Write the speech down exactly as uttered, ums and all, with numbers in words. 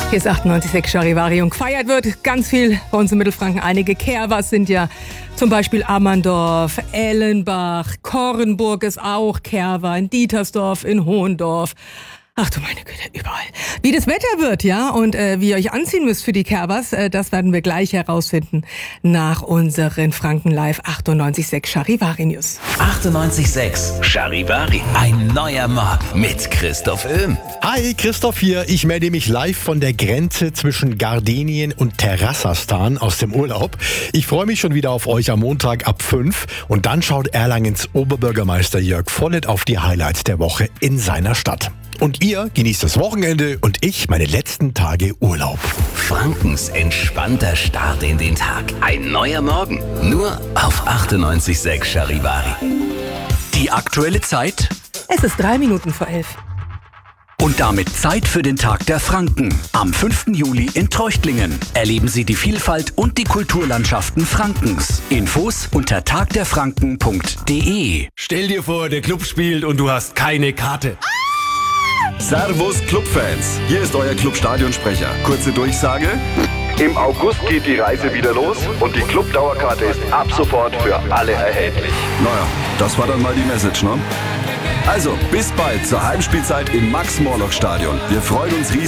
Hier ist achtundneunzig Komma sechs Charivari und gefeiert wird ganz viel bei uns in Mittelfranken. Einige Kerbers sind ja zum Beispiel Ammerndorf, Ellenbach, Kornburg ist auch Kerber, in Dietersdorf, in Hohendorf. Ach du meine Güte, überall. Wie das Wetter wird, ja, und äh, wie ihr euch anziehen müsst für die Kerbers, äh, das werden wir gleich herausfinden nach unseren Franken Live achtundneunzig Komma sechs Charivari News. achtundneunzig Komma sechs Charivari. Ein neuer Morgen mit Christoph Öhm. Hi, Christoph hier. Ich melde mich live von der Grenze zwischen Gardinien und Terrassastan aus dem Urlaub. Ich freue mich schon wieder auf euch am Montag ab fünf und dann schaut Erlangens Oberbürgermeister Jörg Vollet auf die Highlights der Woche in seiner Stadt. Und ihr genießt das Wochenende und ich meine letzten Tage Urlaub. Frankens entspannter Start in den Tag. Ein neuer Morgen. Nur auf achtundneunzig Komma sechs Charivari. Die aktuelle Zeit Es ist drei Minuten vor elf. und damit Zeit für den Tag der Franken. Am fünften Juli in Treuchtlingen erleben Sie die Vielfalt und die Kulturlandschaften Frankens. Infos unter tagderfranken punkt de. Stell dir vor, der Club spielt und du hast keine Karte. Servus Clubfans, hier ist euer Clubstadionsprecher. Kurze Durchsage. Im August geht die Reise wieder los und die Clubdauerkarte ist ab sofort für alle erhältlich. Naja, das war dann mal die Message, ne? Also, bis bald zur Heimspielzeit im Max-Morlock-Stadion. Wir freuen uns riesig.